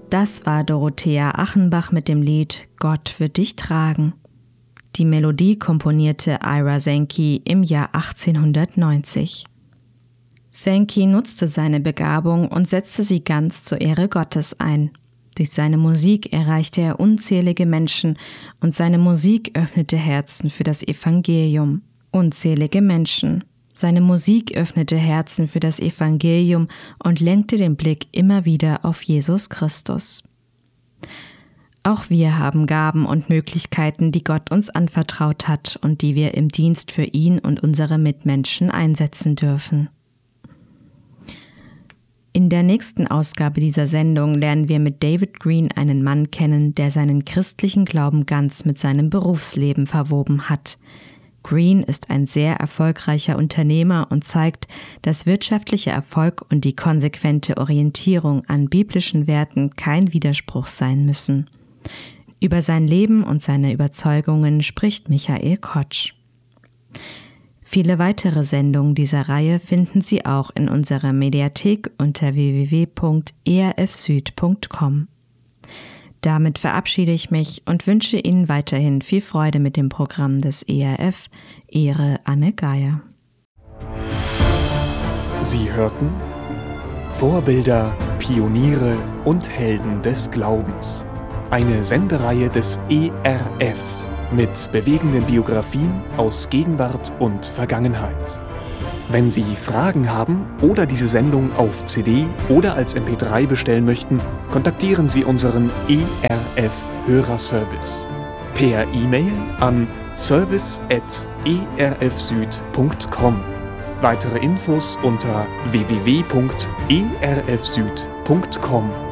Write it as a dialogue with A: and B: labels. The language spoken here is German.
A: Das war Dorothea Achenbach mit dem Lied »Gott wird dich tragen«. Die Melodie komponierte Ira Sankey im Jahr 1890. Sankey nutzte seine Begabung und setzte sie ganz zur Ehre Gottes ein. Durch seine Musik erreichte er unzählige Menschen und seine Musik öffnete Herzen für das Evangelium. Unzählige Menschen. Seine Musik öffnete Herzen für das Evangelium und lenkte den Blick immer wieder auf Jesus Christus. Auch wir haben Gaben und Möglichkeiten, die Gott uns anvertraut hat und die wir im Dienst für ihn und unsere Mitmenschen einsetzen dürfen. In der nächsten Ausgabe dieser Sendung lernen wir mit David Green einen Mann kennen, der seinen christlichen Glauben ganz mit seinem Berufsleben verwoben hat. Green ist ein sehr erfolgreicher Unternehmer und zeigt, dass wirtschaftlicher Erfolg und die konsequente Orientierung an biblischen Werten kein Widerspruch sein müssen. Über sein Leben und seine Überzeugungen spricht Michael Kotsch. Viele weitere Sendungen dieser Reihe finden Sie auch in unserer Mediathek unter www.erfsüd.com. Damit verabschiede ich mich und wünsche Ihnen weiterhin viel Freude mit dem Programm des ERF. Ihre Anne Geier.
B: Sie hörten Vorbilder, Pioniere und Helden des Glaubens. Eine Sendereihe des ERF mit bewegenden Biografien aus Gegenwart und Vergangenheit. Wenn Sie Fragen haben oder diese Sendung auf CD oder als MP3 bestellen möchten, kontaktieren Sie unseren ERF-Hörerservice per E-Mail an service@erfsüd.com. Weitere Infos unter www.erfsüd.com.